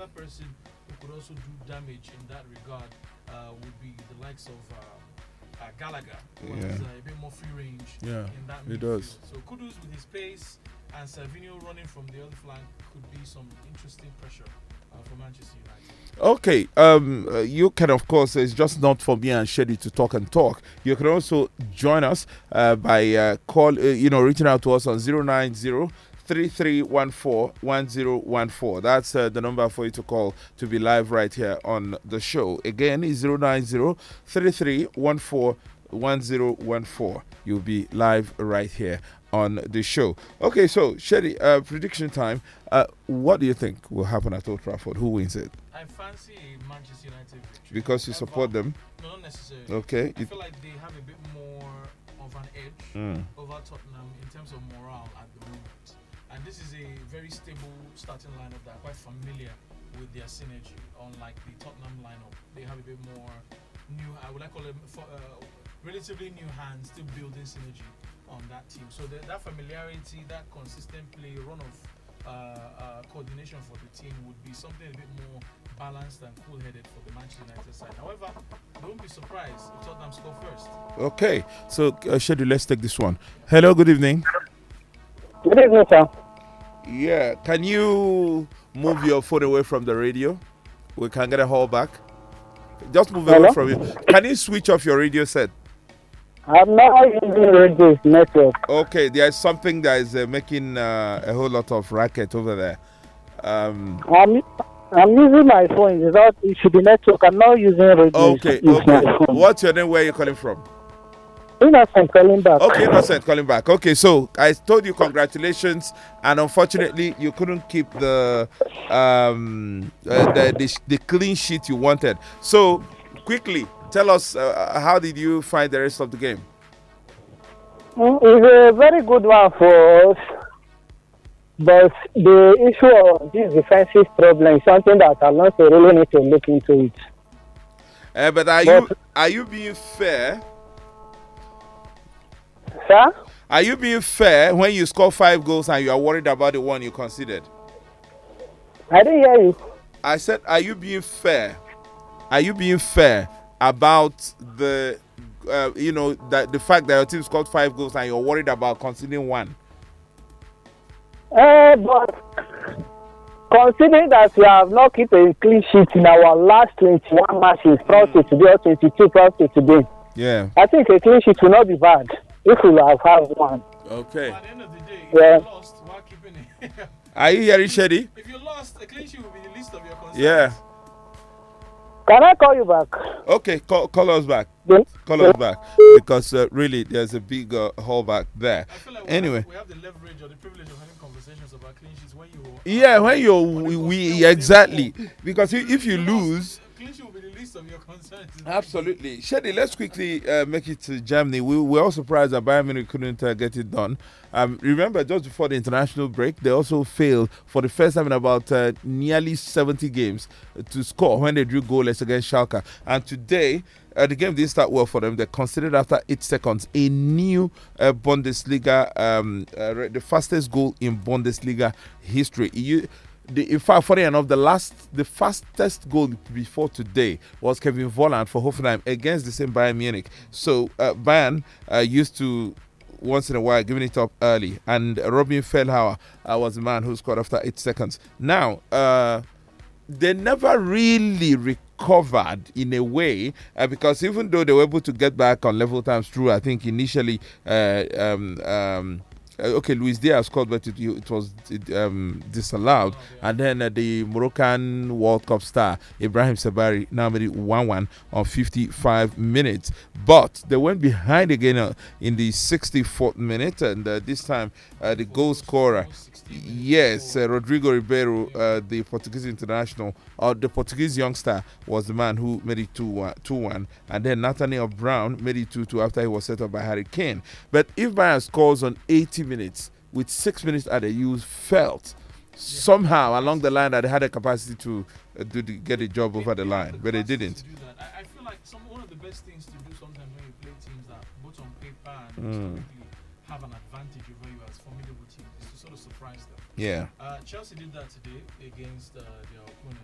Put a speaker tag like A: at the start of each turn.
A: another person who could also do damage in that regard would be the likes of Gallagher, who has a bit more free range in that midfield.
B: Does.
A: So Kudus with his pace and Savinho running from the other flank could be some interesting pressure for Manchester United.
B: Okay, you can, of course, it's just not for me and Shady to talk and talk. You can also join us by reaching out to us on 090-3314-1014. That's the number for you to call to be live right here on the show. Again, it's 090-3314-1014. You'll be live right here on the show. Okay, so Shady, prediction time. What do you think will happen at Old Trafford? Who wins it?
A: I fancy a Manchester United victory.
B: Because you support them?
A: No, not necessarily.
B: Okay.
A: I feel like they have a bit more of an edge over Tottenham in terms of morale at the moment. And this is a very stable starting lineup that are quite familiar with their synergy. Unlike the Tottenham lineup, they have a bit more new, I would like call them relatively new hands, still building synergy on that team. So that familiarity, that consistent play, run of coordination for the team would be something a bit more balanced and cool-headed for the Manchester United side. However, don't be surprised if Tottenham score first.
B: Okay, so Shady, let's take this one. Hello, good evening.
C: Good evening, sir.
B: Yeah, can you move your phone away from the radio? We can get a call back. Just move away from it. Can you switch off your radio set?
C: I'm not using radio network.
B: Okay, there is something that is making a whole lot of racket over there.
C: I'm using my phone. It should be network. I'm not using radio.
B: Okay. What's your name? Where are you calling from?
C: Innocent calling back.
B: Okay, Innocent calling back. Okay, so I told you congratulations, and unfortunately you couldn't keep the clean sheet you wanted. So quickly, tell us how did you find the rest of the game?
C: It's a very good one for us, but the issue of this defensive problem is something that Alonso really need to look into it.
B: But are you being fair?
C: Sir?
B: Are you being fair when you score 5 goals and you are worried about the one you conceded?
C: I didn't hear you.
B: I said, are you being fair? Are you being fair about the the fact that your team scored 5 goals and you're worried about conceding 1?
C: But considering that we have not kept a clean sheet in our last 21 matches, probably today or 22, probably today.
B: Yeah.
C: I think a clean sheet will not be bad if we have one.
B: Okay.
A: At the end of the day, if you lost, while keeping it.
B: Are you hearing, Shady?
A: If you lost, a clean sheet will be the least of your concerns.
B: Yeah.
C: Can I call you back?
B: Okay, call us back. Call us back because really there's a big holdback there.
A: I feel like we have the leverage or the privilege of having conversations about clean sheets when you.
B: Exactly, because if you lose.
A: Clean sheet will be the least of your concerns.
B: Absolutely. Shady, let's quickly make it to Germany. We were all surprised that Bayern Munich couldn't get it done. Remember, just before the international break, they also failed for the first time in about nearly 70 games to score when they drew goalless against Schalke. And today, the game didn't start well for them. They conceded after 8 seconds a new Bundesliga, the fastest goal in Bundesliga history. In fact, funny enough, the fastest goal before today was Kevin Volland for Hoffenheim against the same Bayern Munich. So Bayern used to once in a while giving it up early, and Robin Feldhauer was the man who scored after 8 seconds. Now, they never really recovered in a way because even though they were able to get back on level times through, I think initially Luis Diaz scored, but it was disallowed. And then the Moroccan World Cup star Ibrahim Sabari now made it 1-1 on 55 minutes. But they went behind again in the 64th minute, and this time the goal scorer, Rodrigo Ribeiro, the Portuguese international, or the Portuguese youngster, was the man who made it 2-1. And then Nathaniel Brown made it 2-2 after he was set up by Harry Kane. But if Bayern scores on 80 minutes with 6 minutes added, you felt somehow along the line that they had a capacity to get a job over the line, but they didn't.
A: I feel like one of the best things to do sometimes when you play teams that both on paper and have an advantage over you as formidable teams is to sort of surprise them.
B: Yeah.
A: Chelsea did that today against their opponent.